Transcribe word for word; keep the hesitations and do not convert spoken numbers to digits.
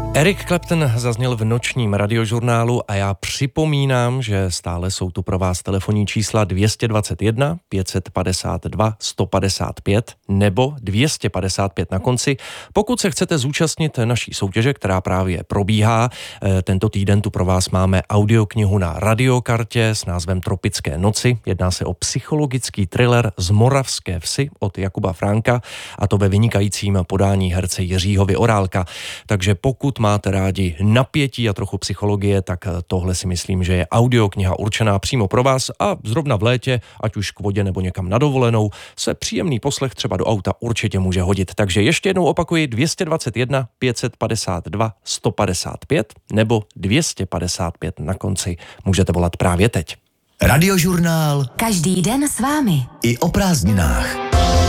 Eric Clapton zazněl v nočním radiožurnálu a já připomínám, že stále jsou tu pro vás telefonní čísla dvě stě dvacet jedna, pět set padesát dva, sto padesát pět nebo dvě stě padesát pět na konci. Pokud se chcete zúčastnit naší soutěže, která právě probíhá, tento týden tu pro vás máme audioknihu na radiokartě s názvem Tropické noci. Jedná se o psychologický thriller z Moravské Vsi od Jakuba Franka, a to ve vynikajícím podání herce Jiřího Vyorálka. Takže pokud máte rádi napětí a trochu psychologie, tak tohle si myslím, že je audiokniha určená přímo pro vás a zrovna v létě, ať už k vodě nebo někam na dovolenou, se příjemný poslech třeba do auta určitě může hodit. Takže ještě jednou opakuji dvě stě dvacet jedna, pět set padesát dva, sto padesát pět nebo dvě stě padesát pět na konci. Můžete volat právě teď. Radiožurnál. Každý den s vámi. I o prázdninách.